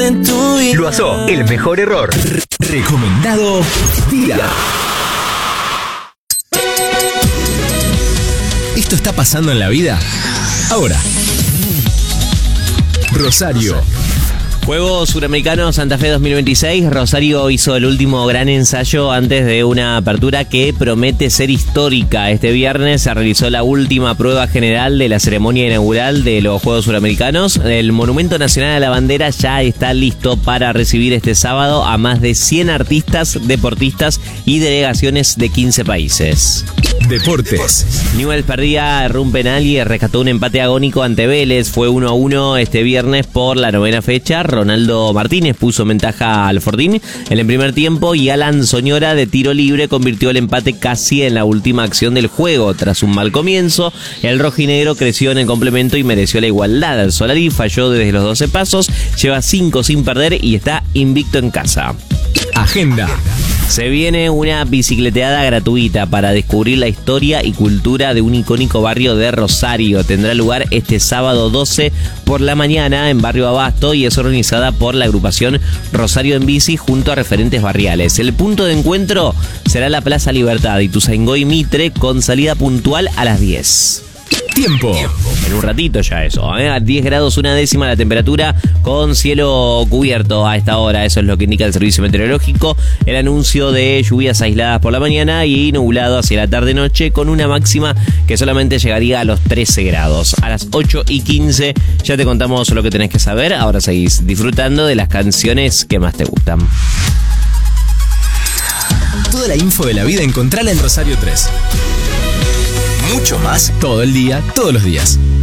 de tu vida. L'Oiseau, el mejor error. Recomendado día. ¿Esto está pasando en la vida? Ahora. Rosario. Juegos Suramericanos Santa Fe 2026. Rosario hizo el último gran ensayo antes de una apertura que promete ser histórica. Este viernes se realizó la última prueba general de la ceremonia inaugural de los Juegos Suramericanos. El Monumento Nacional a la Bandera ya está listo para recibir este sábado a más de 100 artistas, deportistas y delegaciones de 15 países. Deportes. Newell's perdía un penal y rescató un empate agónico ante Vélez. Fue 1-1 este viernes por la novena fecha. Ronaldo Martínez puso ventaja al Fortín en el primer tiempo y Alan Soñora de tiro libre convirtió el empate casi en la última acción del juego. Tras un mal comienzo, el rojinegro creció en el complemento y mereció la igualdad. El Solari falló desde los 12 pasos, lleva 5 sin perder y está invicto en casa. Agenda. Se viene una bicicleteada gratuita para descubrir la historia y cultura de un icónico barrio de Rosario. Tendrá lugar este sábado 12 por la mañana en Barrio Abasto y es organizada por la agrupación Rosario en Bici junto a referentes barriales. El punto de encuentro será la Plaza Libertad, Ituzaingó y Mitre, con salida puntual a las 10. Tiempo. En un ratito ya eso, A 10 grados una décima la temperatura con cielo cubierto a esta hora. Eso es lo que indica el servicio meteorológico. El anuncio de lluvias aisladas por la mañana y nublado hacia la tarde-noche con una máxima que solamente llegaría a los 13 grados. A las 8:15 ya te contamos lo que tenés que saber. Ahora seguís disfrutando de las canciones que más te gustan. Toda la info de la vida encontrala en Rosario 3. Mucho más todo el día, todos los días.